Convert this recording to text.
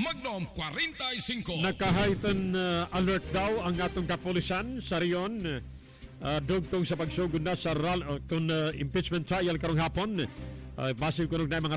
Magnum 45. Naka-heighten alert daw ang atong kapulisan sa riyon dugtong sa pagsugod na sa impeachment trial karong hapon. Base kunog na mga